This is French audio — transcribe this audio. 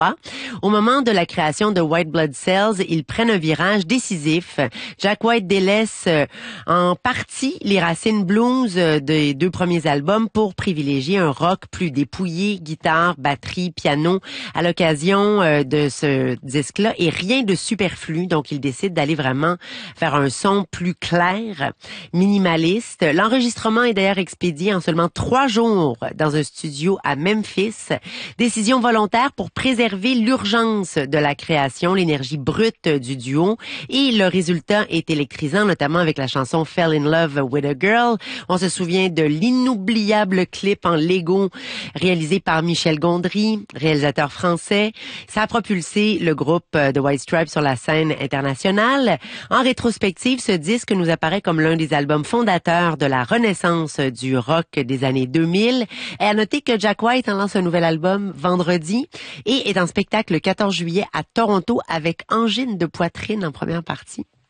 Au moment de la création de White Blood Cells, ils prennent un virage décisif. Jack White délaisse en partie les racines blues des deux premiers albums pour privilégier un rock plus dépouillé, guitare, batterie, piano à l'occasion de ce disque-là et rien de superflu. Donc, il décide d'aller vraiment faire un son plus clair, minimaliste. L'enregistrement est d'ailleurs expédié en seulement 3 jours dans un studio à Memphis. Décision volontaire pour préserver l'urgence de la création, l'énergie brute du duo et le résultat est électrisant, notamment avec la chanson Fell in Love with a Girl. On se souvient de l'inoubliable clip en Lego réalisé par Michel Gondry, réalisateur français. Ça a propulsé le groupe The White Stripes sur la scène internationale. En rétrospective, ce disque nous apparaît comme l'un des albums fondateurs de la renaissance du rock des années 2000. Et à noter que Jack White en lance un nouvel album vendredi et est en spectacle le 14 juillet à Toronto avec Angine de poitrine en première partie.